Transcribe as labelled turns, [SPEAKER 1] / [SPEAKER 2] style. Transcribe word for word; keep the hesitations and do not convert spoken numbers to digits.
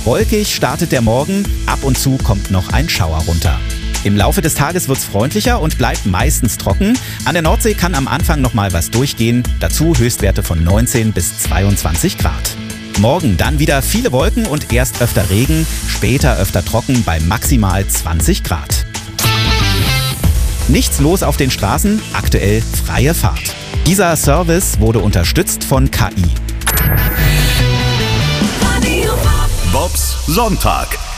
[SPEAKER 1] Wolkig startet der Morgen, ab und zu kommt noch ein Schauer runter. Im Laufe des Tages wird's freundlicher und bleibt meistens trocken. An der Nordsee kann am Anfang noch mal was durchgehen. Dazu Höchstwerte von neunzehn bis zweiundzwanzig Grad. Morgen dann wieder viele Wolken und erst öfter Regen, später öfter trocken bei maximal zwanzig Grad. Nichts los auf den Straßen, aktuell freie Fahrt. Dieser Service wurde unterstützt von K I.
[SPEAKER 2] Bobs Sonntag.